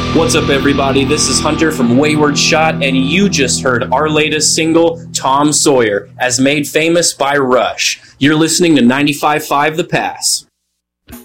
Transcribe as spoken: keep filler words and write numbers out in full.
What's up, everybody? This is Hunter from Wayward Shot, and you just heard our latest single, Tom Sawyer, as made famous by Rush. You're listening to ninety-five point five The Pass.